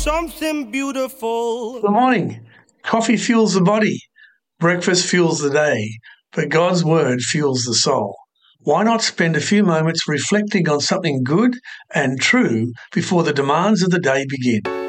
something beautiful. Good morning. Coffee fuels the body, breakfast fuels the day, but God's word fuels the soul. Why not spend a few moments reflecting on something good and true before the demands of the day begin?